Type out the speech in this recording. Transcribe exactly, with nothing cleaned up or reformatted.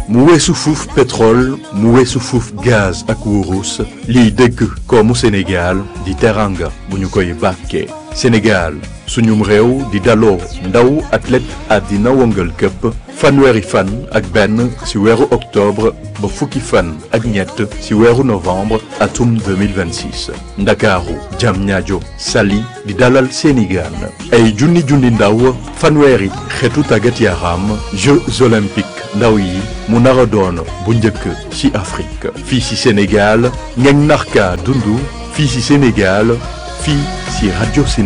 mu weesu fuuf pétrole mu weesu fuuf gaz ak wurus liy dëgg koomu Sénégal di teranga bu ñu koy bàkkee Sénégal suñum réew di daloo ndaw athlète àddina wëngal këpp fanweeri fan ak benn ci weeru octobre ba fukki fan ak ñett ci weeru novembre atum deux mille vingt-six ndakaaru Diamniadio Saly di dalal seeni gaan ay junni junni ndaw fanweeri xeetu tàggat yaram Jeux olympiques ndaw yi mu nar a doon bu njëkk ci Afrique fii ci Sénégal ngeen narka dundu fii ci Sénégal fii ci rajo Sénégal